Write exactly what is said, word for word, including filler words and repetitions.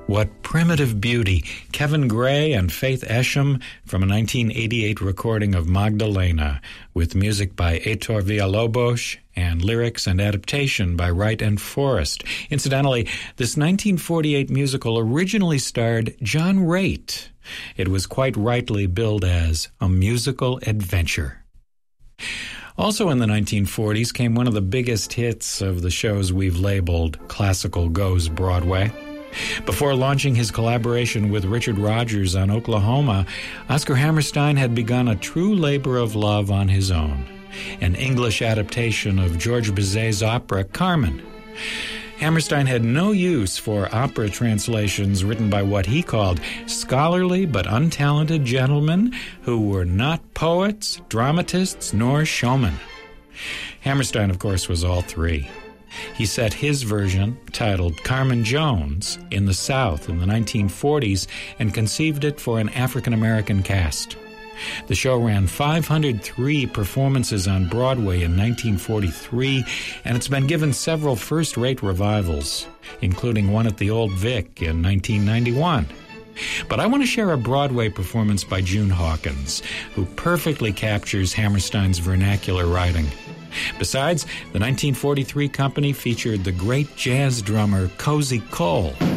What primitive beauty! Kevin Gray and Faith Esham from a nineteen eighty-eight recording of Magdalena, with music by Heitor Villalobos and lyrics and adaptation by Wright and Forrest. Incidentally, this nineteen forty-eight musical originally starred John Raitt. It was quite rightly billed as a musical adventure. Also in the nineteen forties came one of the biggest hits of the shows we've labeled Classical Goes Broadway. Before launching his collaboration with Richard Rodgers on Oklahoma, Oscar Hammerstein had begun a true labor of love on his own, an English adaptation of George Bizet's opera Carmen. Hammerstein had no use for opera translations written by what he called scholarly but untalented gentlemen who were not poets, dramatists, nor showmen. Hammerstein, of course, was all three. He set his version, titled Carmen Jones, in the South in the nineteen forties and conceived it for an African-American cast. The show ran five hundred three performances on Broadway in nineteen forty-three, and it's been given several first-rate revivals, including one at the Old Vic in nineteen ninety-one. But I want to share a Broadway performance by June Hawkins, who perfectly captures Hammerstein's vernacular writing. Besides, the nineteen forty-three company featured the great jazz drummer Cozy Cole.